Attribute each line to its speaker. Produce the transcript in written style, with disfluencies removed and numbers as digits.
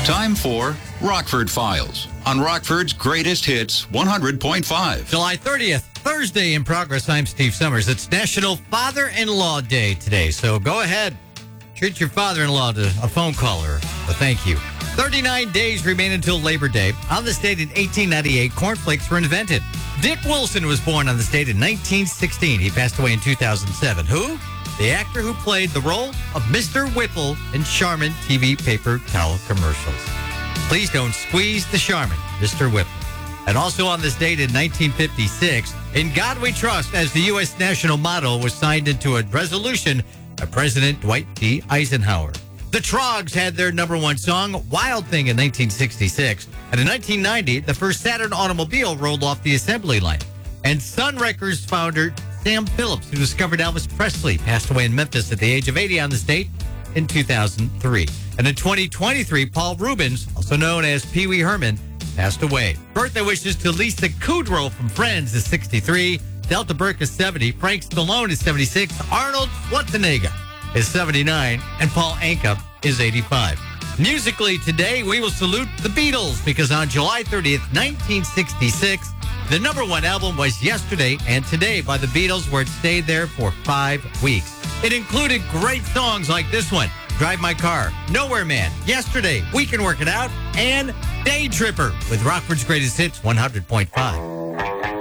Speaker 1: Time for Rockford Files on Rockford's Greatest Hits 100.5.
Speaker 2: July 30th, Thursday in progress. I'm Steve Summers. It's National Father-in-Law Day today, so go ahead. Treat your father-in-law to a phone call or a thank you. 39 days remain until Labor Day. On this date in 1898, cornflakes were invented. Dick Wilson was born on this date in 1916. He passed away in 2007. Who? The actor who played the role of Mr. Whipple in Charmin TV paper towel commercials. Please don't squeeze the Charmin, Mr. Whipple. And also on this date in 1956, In God We Trust, as the U.S. national motto was signed into a resolution by President Dwight D. Eisenhower. The Troggs had their number one song, Wild Thing, in 1966. And in 1990, the first Saturn automobile rolled off the assembly line. And Sun Records founder Sam Phillips, who discovered Elvis Presley, passed away in Memphis at the age of 80 on this date in 2003. And in 2023, Paul Rubens, also known as Pee Wee Herman, passed away. Birthday wishes to Lisa Kudrow from Friends is 63, Delta Burke is 70, Frank Stallone is 76, Arnold Schwarzenegger is 79, and Paul Anka is 85. Musically today, we will salute the Beatles because on July 30th, 1966, the number one album was Yesterday and Today by the Beatles, where it stayed there for 5 weeks. It included great songs like this one, Drive My Car, Nowhere Man, Yesterday, We Can Work It Out, and Day Tripper with Rockford's Greatest Hits 100.5.